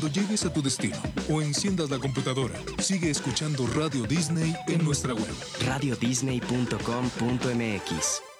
Cuando llegues a tu destino o enciendas la computadora, sigue escuchando Radio Disney en nuestra web. radiodisney.com.mx